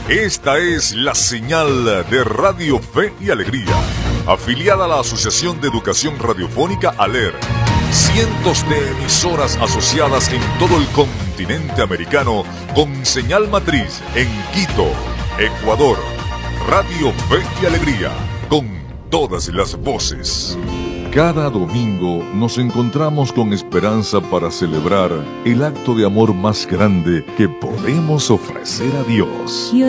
Esta es la señal de Radio Fe y Alegría, afiliada a la Asociación de Educación Radiofónica ALER. Cientos de emisoras asociadas en todo el continente americano con señal matriz en Quito, Ecuador. Radio Fe y Alegría, con todas las voces. Cada domingo nos encontramos con esperanza para celebrar el acto de amor más grande que podemos ofrecer a Dios.